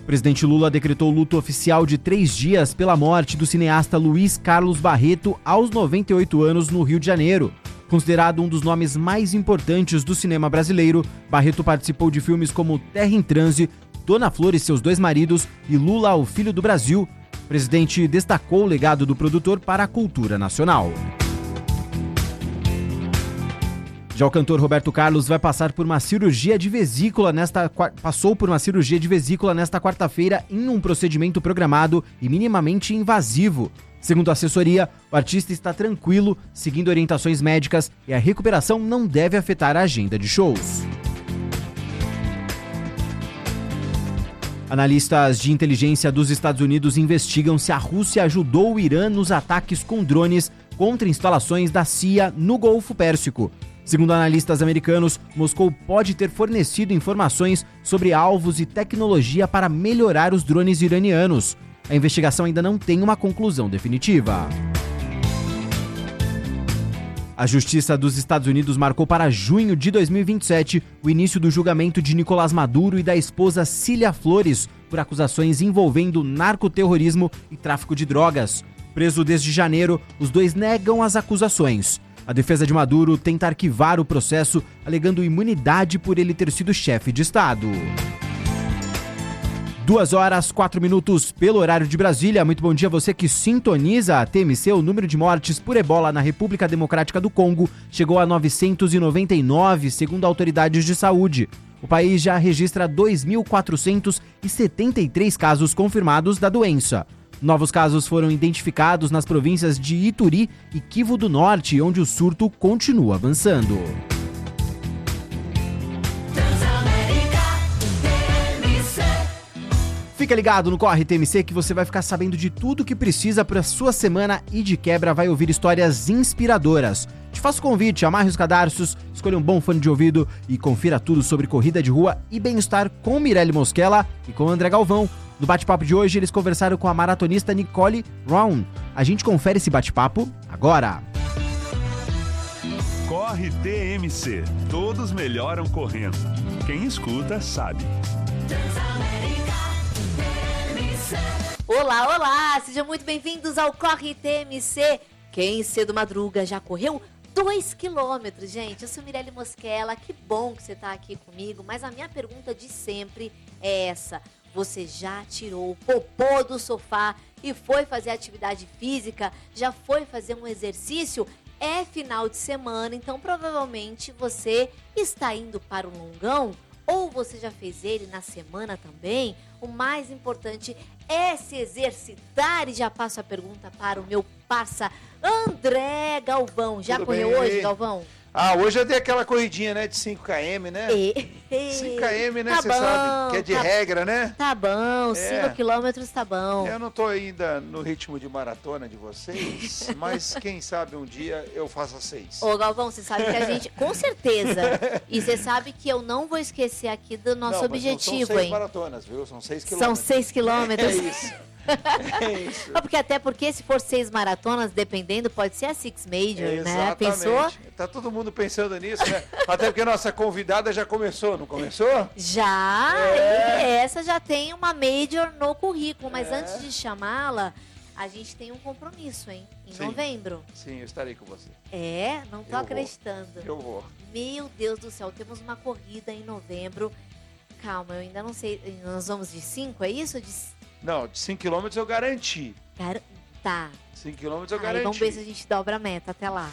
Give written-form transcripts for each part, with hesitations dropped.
O presidente Lula decretou luto oficial de 3 dias pela morte do cineasta Luiz Carlos Barreto aos 98 anos no Rio de Janeiro. Considerado um dos nomes mais importantes do cinema brasileiro, Barreto participou de filmes como Terra em Transe, Dona Flor e seus 2 maridos e Lula, o Filho do Brasil. O presidente destacou o legado do produtor para a cultura nacional. Já o cantor Roberto Carlos vai passar por uma cirurgia de vesícula passou por uma cirurgia de vesícula nesta quarta-feira em um procedimento programado e minimamente invasivo. Segundo a assessoria, o artista está tranquilo, seguindo orientações médicas e a recuperação não deve afetar a agenda de shows. Analistas de inteligência dos Estados Unidos investigam se a Rússia ajudou o Irã nos ataques com drones contra instalações da CIA no Golfo Pérsico. Segundo analistas americanos, Moscou pode ter fornecido informações sobre alvos e tecnologia para melhorar os drones iranianos. A investigação ainda não tem uma conclusão definitiva. A Justiça dos Estados Unidos marcou para junho de 2027 o início do julgamento de Nicolás Maduro e da esposa Cília Flores por acusações envolvendo narcoterrorismo e tráfico de drogas. Preso desde janeiro, os dois negam as acusações. A defesa de Maduro tenta arquivar o processo, alegando imunidade por ele ter sido chefe de Estado. 2h04 pelo horário de Brasília. Muito bom dia a você que sintoniza a TMC. O número de mortes por ebola na República Democrática do Congo chegou a 999, segundo autoridades de saúde. O país já registra 2.473 casos confirmados da doença. Novos casos foram identificados nas províncias de Ituri e Kivu do Norte, onde o surto continua avançando. Fica ligado no Corre TMC que você vai ficar sabendo de tudo que precisa para a sua semana e de quebra vai ouvir histórias inspiradoras. Te faço o convite, amarre os cadarços, escolha um bom fone de ouvido e confira tudo sobre corrida de rua e bem-estar com Mirelle Mosquela e com André Galvão. No bate-papo de hoje, eles conversaram com a maratonista Nicole Round. A gente confere esse bate-papo agora. Corre TMC. Todos melhoram correndo. Quem escuta sabe. Olá, olá! Sejam muito bem-vindos ao Corre TMC. Quem cedo madruga já correu 2 quilômetros, gente. Eu sou Mirelle Mosquela, que bom que você está aqui comigo. Mas a minha pergunta de sempre é essa. Você já tirou o popô do sofá e foi fazer atividade física? Já foi fazer um exercício? É final de semana, então provavelmente você está indo para um longão ou você já fez ele na semana também. O mais importante é se exercitar e já passo a pergunta para o meu parça André Galvão. Já Tudo correu bem? hoje, Galvão? Hoje eu dei aquela corridinha, né, de 5 km, né? 5 km, né, Tá você bom, sabe, que é de regra, né? Tá bom, 5 quilômetros tá bom. Eu não tô ainda no ritmo de maratona de vocês, mas quem sabe um dia eu faça 6. Ô, Galvão, você sabe que a gente, com certeza, e você sabe que eu não vou esquecer aqui do nosso objetivo, não são 6 hein? maratonas, viu? São 6 São quilômetros. 6 quilômetros. É isso. É isso. Até porque se for 6 maratonas, dependendo, pode ser a Six Major, né? Exatamente. Pensou? Tá todo mundo pensando nisso, né? Até porque a nossa convidada já começou, não começou? Já, e essa já tem uma Major no currículo, mas antes de chamá-la, a gente tem um compromisso, hein? Em novembro. Sim, eu estarei com você. Não tô acreditando. Eu vou. Meu Deus do céu, temos uma corrida em novembro. Calma, eu ainda não sei. Nós vamos de 5, é isso? Não, de 5 km eu garanti. Tá. 5 km eu garanti. Vamos ver se a gente dobra a meta até lá.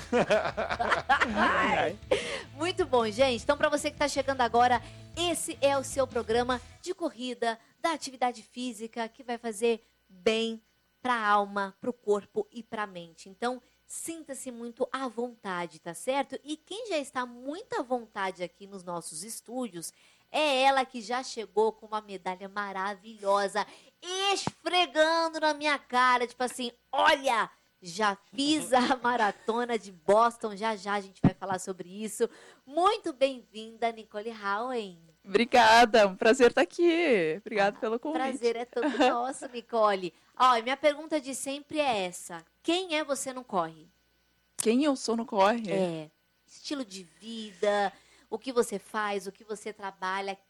Muito bom, gente. Então, para você que está chegando agora, esse é o seu programa de corrida, da atividade física, que vai fazer bem para a alma, para o corpo e para a mente. Então, sinta-se muito à vontade, tá certo? E quem já está muito à vontade aqui nos nossos estúdios é ela que já chegou com uma medalha maravilhosa, esfregando na minha cara, tipo assim, olha, já fiz a maratona de Boston, já a gente vai falar sobre isso. Muito bem-vinda, Nicole Howen. Obrigada, um prazer estar aqui. Obrigada pelo convite. Prazer é todo nosso, Nicole. Minha pergunta de sempre é essa. Quem é você no corre? Quem eu sou no corre? Estilo de vida, o que você faz, o que você trabalha.